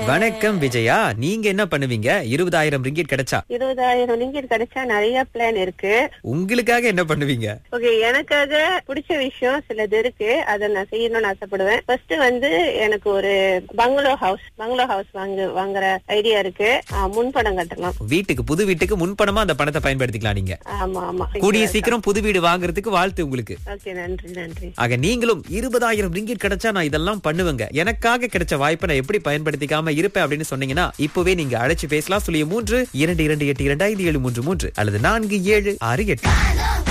வணக்கம் விஜயா, நீங்க என்ன பண்ணுவீங்க 20,000 ரிங்கிட் கிடைச்சா? 20,000 ரிங்கிட் கிடைச்சா நிறைய பிளான் இருக்கு. உங்களுக்காக என்ன பண்ணுவீங்க? ஓகே, எனக்காக பிடிச்ச விஷயம் சிலது இருக்கு. அதை நான் செய்யணும்னு ஆசைப்படுவேன். ஃபர்ஸ்ட் எனக்கு ஒரு பங்களோ ஹவுஸ் வாங்குற ஐடியா இருக்கு. முன்பணம் கட்டலாம். புது வீட்டுக்கு முன்பணமா அந்த பணத்தை பயன்படுத்திக்கலாம் நீங்க. ஆமா ஆமா. கூடிய சீக்கிரம் புது வீடு வாங்குறதுக்கு வாழ்த்து உங்களுக்கு. ஓகே, நன்றி. ஆக நீங்களும் 20,000 ரிங்கிட் கிடைச்சா நான் இதெல்லாம் பண்ணுவேங்க, எனக்காக கிடைச்ச வாய்ப்பை நான் எப்படி பயன்படுத்திக்காம இருப்பேன் அப்படின்னு சொன்னீங்கன்னா இப்பவே நீங்க அழைச்சு பேசலாம். 03 2282 5 7 3 3 அல்லது 4768.